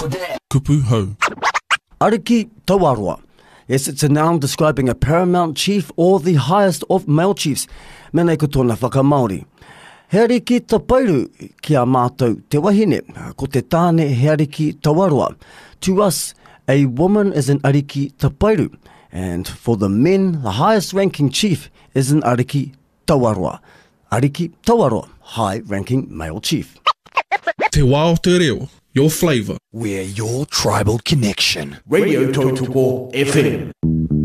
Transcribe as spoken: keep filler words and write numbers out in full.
Kupu hau. Ariki Tawarua. Yes, it's a noun describing a paramount chief or the highest of male chiefs. Menei ko tōna whakamauri. He ariki tapairu ki a mātou te wahine, ko te tāne he ariki tawarua. To us, a woman is an ariki tapairu. And for the men, the highest ranking chief is an ariki tawarua. Ariki tawarua, high ranking male chief. Te wao te reo, your flavour. We're your tribal connection. Radio Total War F M.